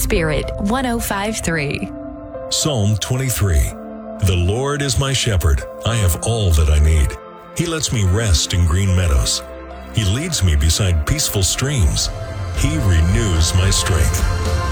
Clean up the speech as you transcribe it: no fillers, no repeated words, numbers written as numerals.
Spirit 105.3. Psalm 23. The Lord is my shepherd. I have all that I need. He lets me rest in green meadows. He leads me beside peaceful streams. He renews my strength.